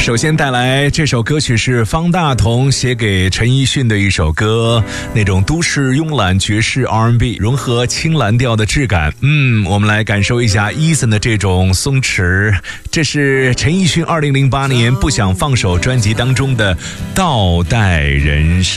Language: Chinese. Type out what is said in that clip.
首先带来这首歌曲是方大同写给陈奕迅的一首歌，那种都市慵懒爵士 R&B 融合轻蓝调的质感。我们来感受一下 Eason 的这种松弛。这是陈奕迅2008年不想放手专辑当中的倒带人生。